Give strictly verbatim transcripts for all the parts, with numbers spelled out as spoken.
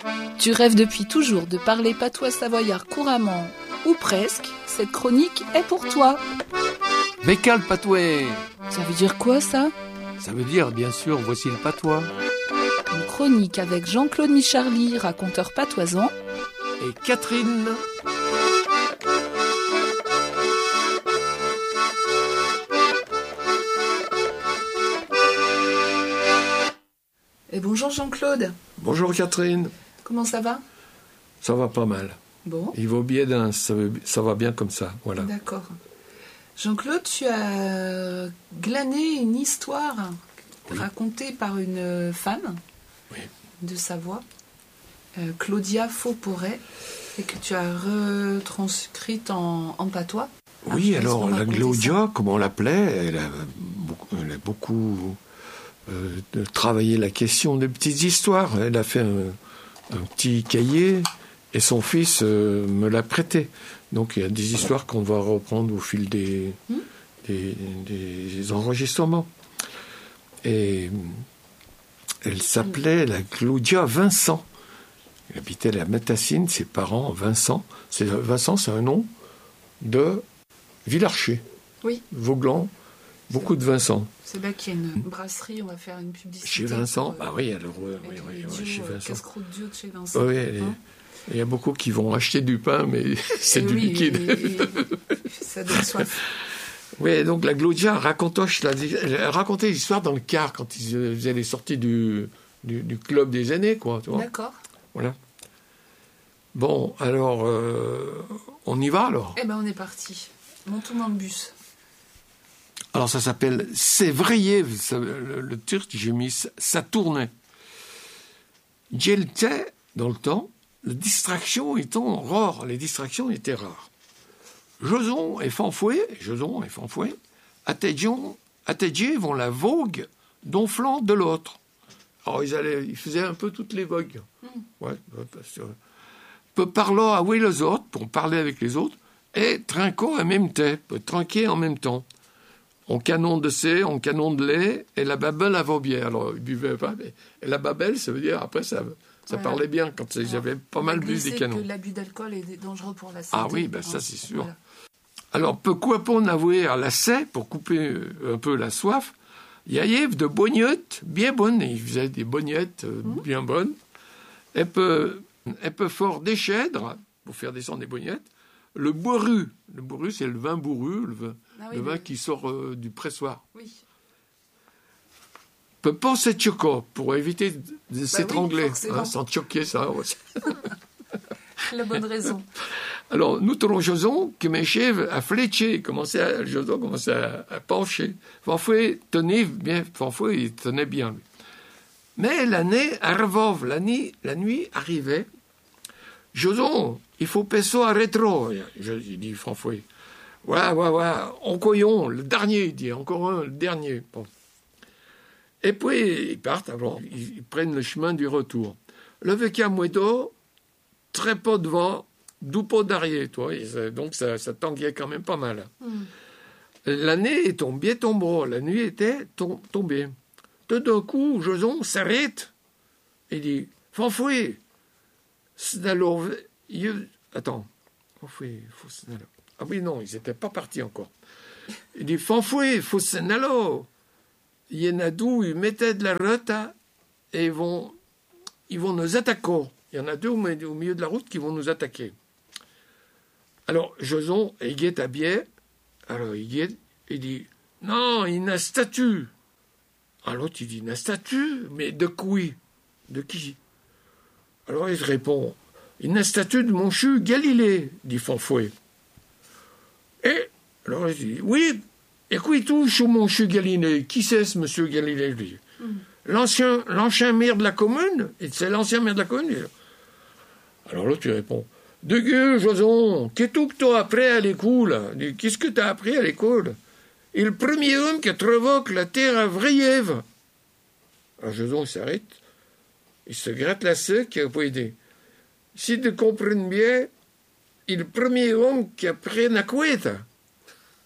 Tu rêves depuis toujours de parler patois savoyard couramment, ou presque, cette chronique est pour toi. Mais quel patoué? Ça veut dire quoi ça? Ça veut dire, bien sûr, voici le patois. Une chronique avec Jean-Claude Micharly, raconteur patoisant. Et Catherine. Et bonjour Jean-Claude. Bonjour Catherine. Comment ça va? Ça va pas mal. Bon. Il vaut bien d'un, ça, veut- ça va bien comme ça, voilà. D'accord. Jean-Claude, tu as glané une histoire Oui. racontée par une femme Oui. de Savoie, euh, Claudia Fauporet, et que tu as retranscrite en, en patois. Oui, Ah, je te alors laisse nous la raconter Claudia, comme on l'appelait, elle a beaucoup, elle a beaucoup euh, de- travaillé la question des petites histoires. Elle a fait un, un petit cahier et son fils euh, me l'a prêté. Donc il y a des histoires qu'on va reprendre au fil des, Hmm. des, des enregistrements. Et elle s'appelait la Claudia Vincent. Elle habitait la Matassine, ses parents, Vincent. C'est, Vincent, c'est un nom de Villarcher. Oui. Vauglan, beaucoup de Vincent. C'est là qu'il y a une brasserie, on va faire une publicité. Chez Vincent, pour, euh, ah oui, alors, oui, oui, mettre oui, les oui, duos, chez euh, Vincent. casse-croûte duo de chez Vincent. Oui, elle est- Hein. il y a beaucoup qui vont acheter du pain, mais c'est Et du oui, liquide. et- et- ça donne soif. Oui, donc la Claudia racontoche, la- elle racontait l'histoire dans le car quand ils faisaient les sorties du, du, du club des aînés, quoi. Tu vois. D'accord. Voilà. Bon, alors, euh, on y va alors. Eh ben on est parti. Montons dans le bus. Alors ça s'appelle C'est vrai, ça, le, le turc, j'ai mis ça, ça tournait. J'étais dans le temps, les distractions étant rares, les distractions étaient rares. Joson et Fanfouet, Joson et Fanfouet, attendions, attendiez vont la vogue d'un flanc de l'autre. Alors ils allaient, ils faisaient un peu toutes les vogues. Mm. Ouais, parce que, peu parlant avec les autres, pour parler avec les autres, et trinquant en même temps, peut trinquer en même temps. On canon de C, on canon de lait, et la babelle avant bien. Alors, ils buvaient pas, mais et la babelle, ça veut dire, après, ça, ça Voilà. parlait bien, quand ils avaient pas mal bu des canons. Que l'abus d'alcool est dangereux pour la santé. Ah oui, ben Hein. ça, c'est sûr. Voilà. Alors, pourquoi pas en avouer à la C, pour couper euh, un peu la soif, il y avait de bognettes bien bonnes, et ils faisaient des bognettes euh, Mmh. bien bonnes. Elle peut, elle peut fort déchèdre, pour faire descendre des bognettes, le bourru. Le bourru, c'est le vin bourru, le vin, Ah oui, le vin le- qui sort euh, du pressoir. Oui. Peut penser choco pour éviter de Bah oui, s'étrangler, forcément. hein, sans choquer ça. aussi. La bonne raison. Alors, nous trouvons Joson que mes chèvres a fléché, commençait à, Joson commençait à, à pencher. Fanfouet tenait bien, Fanfouet il tenait bien lui. Mais l'année arrivait, la nuit, la nuit arrivait. Joson, il faut passer à rétro. Je, il dit Fanfouet. Ouais, ouais, ouais, en coyon, le dernier, il dit, encore un, le dernier. Bon. Et puis, ils partent, alors, ils, ils prennent le chemin du retour. Le Vecchia Muedo, très peu de vent, d'où pas d'arrière, toi. Et ça- donc, ça, ça tanguait quand même pas mal. Mm. L'année est tombée, tombée. La nuit était tom- tombée. Tout d'un coup, Joson s'arrête. Il dit, Fanfouet, Snalo, il- attends, Fanfouet, faut Snalo. Ah oui, non, ils n'étaient pas partis encore. Il dit, Fanfouet, faut Snalo. Il y en a d'où ils mettaient de la rota et ils vont, ils vont nous attaquer. Il y en a deux au milieu au milieu de la route qui vont nous attaquer. Alors, Joson, il guette à biais. Alors, il guette, il dit, non, il y a une statue. Alors, l'autre, il dit, une statue? Mais de qui? De qui? Alors, il répond, une statue de mon chu Galilée, dit Fanfouet. Et, alors, il dit, oui, et qui touche au mon chu Galilée? Qui c'est ce monsieur Galilée, lui? Mm. L'ancien, l'ancien maire de la commune? Et c'est l'ancien maire de la commune? Alors l'autre, il répond, de gueule, Joson, qu'est-ce que tu as appris à l'école? Qu'est-ce que tu as appris à l'école? Et le premier homme qui a trouvé que la terre a vraie Ève. Alors Joson s'arrête, il se gratte la sec et puis il dit, si tu comprends bien, il est le premier homme qui a pris la couette.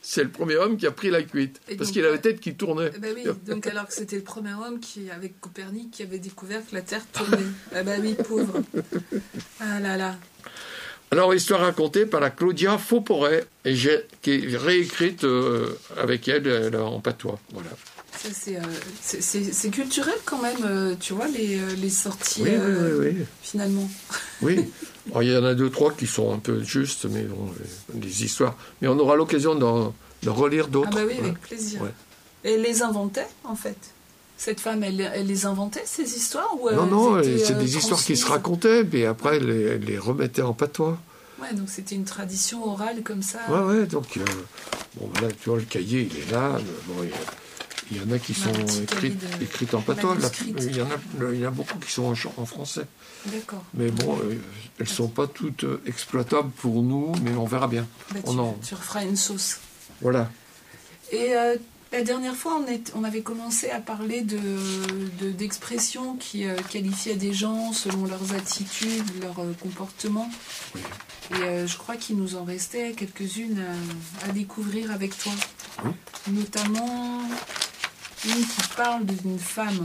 c'est le premier homme qui a pris la cuite. Et parce donc, qu'il avait la euh, tête qui tournait. Eh ben oui, donc alors que c'était le premier homme qui, avec Copernic, qui avait découvert que la Terre tournait. Ah ben oui, pauvre. Ah là là. Alors, histoire racontée par la Claudia Fauporet, et j'ai, qui est réécrite euh, avec elle, elle en patois. Voilà. Ça, c'est, euh, c'est, c'est, c'est culturel quand même, euh, tu vois, les, euh, les sorties, Oui, euh, oui, oui, oui. finalement. Oui. Alors, il y en a deux, trois qui sont un peu justes, mais bon, des histoires. Mais on aura l'occasion d'en, de relire d'autres. Ah bah oui, hein. avec plaisir. Ouais. Et elle les inventait, en fait. Cette femme, elle, elle les inventait, ces histoires ou Non, non, étaient, c'est euh, des histoires qui se transmises racontaient, mais après, elle les, elle les remettait en patois. Ouais, donc c'était une tradition orale comme ça. Ouais, ouais, donc, euh, bon, là, tu vois, le cahier, il est là. mais Bon, il y a- il y en a qui Un sont petit écrites, cahier de écrites en patois. Là, manuscrites. il, y en a, il y en a beaucoup qui sont en, ch- en français. D'accord. Mais bon, euh, elles ne sont pas toutes euh, exploitables pour nous, mais on verra bien. Bah, On tu, en- tu referas une sauce. Voilà. Et euh, la dernière fois, on, est, on avait commencé à parler de, de, d'expressions qui euh, qualifiaient des gens selon leurs attitudes, leurs euh, comportements. Oui. Et euh, je crois qu'il nous en restait quelques-unes à, à découvrir avec toi. Oui. Notamment une qui parle d'une femme.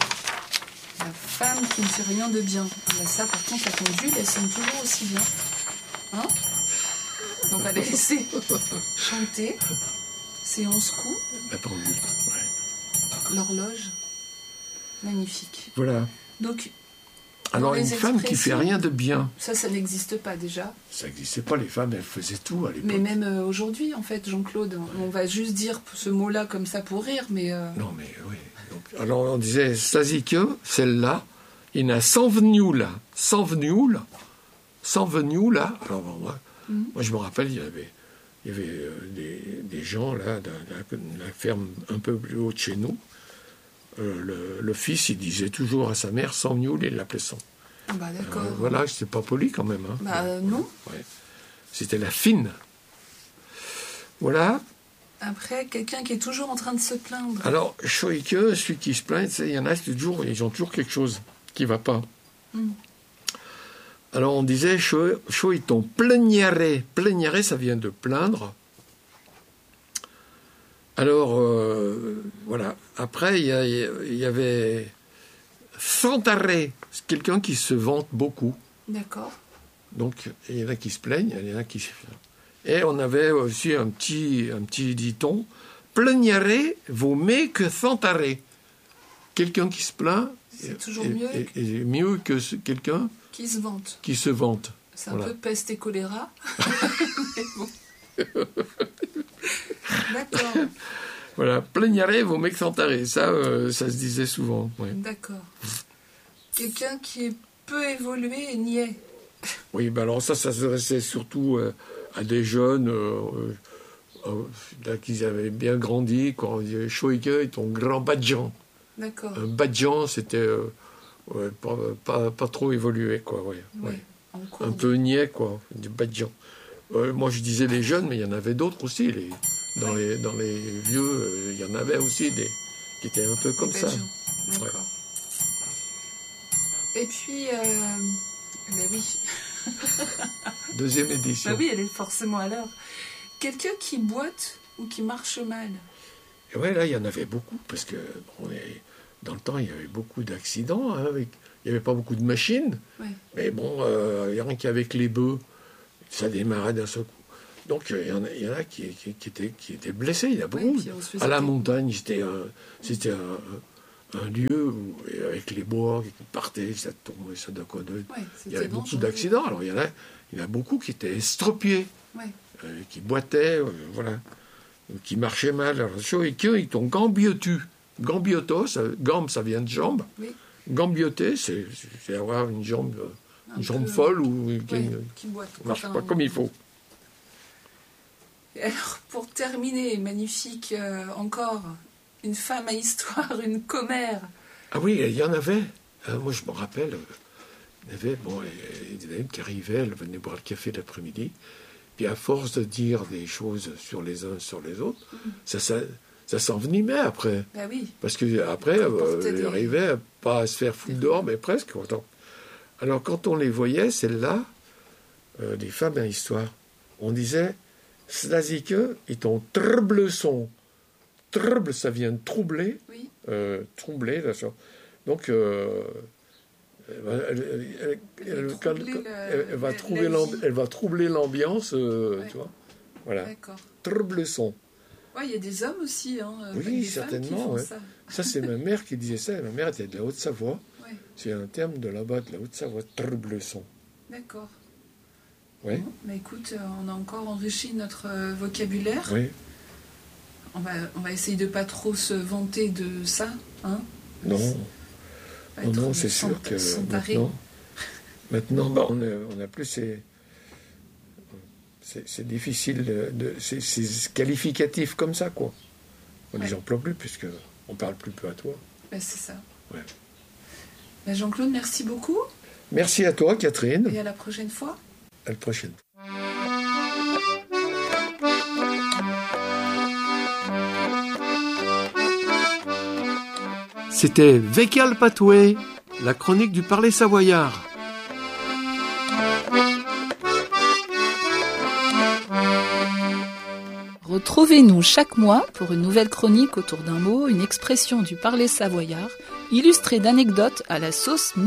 La femme qui ne fait rien de bien. Ah bah ça, par contre, la conduite, elle sonne toujours aussi bien. Hein? On va la laisser chanter. C'est onze coups. La pendule. Ouais. L'horloge. Magnifique. Voilà. Donc, Alors, dans une les femme qui fait expressions, rien de bien. ça, ça n'existe pas déjà. Ça n'existait pas, les femmes, elles faisaient tout à l'époque. Mais même euh, aujourd'hui, en fait, Jean-Claude, on va juste dire ce mot-là comme ça pour rire, mais... euh, Non, mais oui. Donc, alors, on disait, Sazike, celle-là, il n'a sans venu là. Sans venu là. Sans venu là. Alors, bon, moi, Mhm. moi, je me rappelle, il y avait, il y avait euh, des, des gens, là, de la, de la ferme un peu plus haut de chez nous. Euh, le, le fils, il disait toujours à sa mère, sans venu, il l'appelait sans. bah d'accord. Euh, voilà, c'était pas poli quand même. Hein. Bah euh, non. Ouais. C'était la fine. Voilà. Après, quelqu'un qui est toujours en train de se plaindre. Alors, Choike, celui qui se plaint, tu sais, il y en a, c'est toujours, ils ont toujours quelque chose qui ne va pas. Mm. Alors, on disait, Choiton plaignaré. Plaignaré, ça vient de plaindre. Alors, euh, voilà. Après, il y, a- il y avait Santaré, c'est quelqu'un qui se vante beaucoup. D'accord. Donc, il y en a qui se plaignent, il y en a qui se... Et on avait aussi un petit, un petit dicton, plaignaré vaut mieux que santaré. Quelqu'un qui se plaint C'est est, toujours est- mieux est- est mieux que ce- quelqu'un Qui se vante. qui se vante. C'est un Voilà. peu peste et choléra. Mais bon. D'accord. Voilà, plaignaré vaut mieux que santaré. Ça, euh, ça se disait souvent. Ouais. D'accord. Quelqu'un qui est peu évolué et niais. Oui, ben alors ça, ça s'adressait surtout euh, à des jeunes euh, euh, là, qui avaient bien grandi. Quand on disait Choike est ton grand badjan. D'accord. Un badjan, c'était euh, ouais, pas, pas, pas trop évolué, quoi. Ouais, Ouais. ouais. En cours Un de- peu niais, quoi, du badjan. Euh, moi, je disais les jeunes, mais il y en avait d'autres aussi. Les, dans, Ouais. les, dans les vieux, euh, il y en avait aussi des qui étaient un peu comme des ça. badges. D'accord. Et puis, euh... ben oui. Deuxième édition. Bah oui, elle est forcément à l'heure. Quelqu'un qui boite ou qui marche mal. Et ouais, là, il y en avait beaucoup, parce que bon, et dans le temps, il y avait beaucoup d'accidents. Hein, avec, il n'y avait pas beaucoup de machines. Ouais. Mais bon, euh, il y en a qui avec les bœufs, ça démarrait d'un seul coup. Donc, euh, il y en a, il y en a qui, qui, qui étaient, qui étaient blessés, il y en a beaucoup. puis on se faisait À la tomber. montagne, c'était un, c'était un, un lieu où, et avec les bois qui partaient, ça tombait, ça déconnait. Ouais, Il y c'était avait beaucoup dangereux. d'accidents. Alors, il y en a, il y en a beaucoup qui étaient estropiés, Ouais. euh, qui boitaient, euh, voilà, qui marchaient mal. Alors, et qui ils t'ont gambiotu. Gambioto, ça, gambe, ça vient de jambe. Oui. Gambioter, c'est, c'est avoir une jambe, Un une jambe peu, folle ou qui ouais, ne qui boite. marche Enfin, pas comme il faut. Et alors, pour terminer, magnifique, euh, encore, une femme à histoire, une commère. Ah oui, il y en avait. Euh, moi, je me rappelle, euh, il y avait, bon, il y en avait une qui arrivait, elle venait boire le café l'après-midi, puis à force de dire des choses sur les uns sur les autres, Mm. ça, ça, ça s'envenimait après. Bah oui. Parce qu'après, Elle portait euh, des- elle arrivait pas à se faire foutre dehors, mais presque. Autant. Alors, quand on les voyait, celles-là, euh, des femmes à histoire, on disait, c'est-à-dire qu'ils t'ont trouble son. Trouble, ça vient de troubler. Oui. Euh, troubler, là, ça. Donc, euh, elle, va- elle- elle- elle- Troubler quand- le- elle- elle va la- trouver la l'ambi- vie. elle va troubler l'ambiance, euh, Ouais. tu vois. Voilà. D'accord. Trouble son. Ouais, il y a des hommes aussi, hein, Oui, pas que des femmes qui certainement, font ouais. ça. Ça, c'est ma mère qui disait ça. Ma mère était de la Haute-Savoie. Ouais, C'est un terme de là-bas, de la Haute-Savoie. Trouble son. d'accord. Oui, Bon, bah écoute, euh, on a encore enrichi notre euh, vocabulaire. oui. On va, on va essayer de pas trop se vanter de ça, hein. Non, Pas non, être non, c'est sans- sûr que sans taré. maintenant, maintenant bah, on, a, on a plus ces... C'est, c'est difficile, de, de- c'est, c'est qualificatif comme ça, quoi. On Ouais. les emploie plus, puisque on parle plus peu à toi. Bah, c'est ça. Ouais. Bah, Jean-Claude, merci beaucoup Merci à toi, Catherine. et à la prochaine fois. À la prochaine. C'était Vécal Patoué, la chronique du parler savoyard. Retrouvez-nous chaque mois pour une nouvelle chronique autour d'un mot, une expression du parler savoyard, illustrée d'anecdotes à la sauce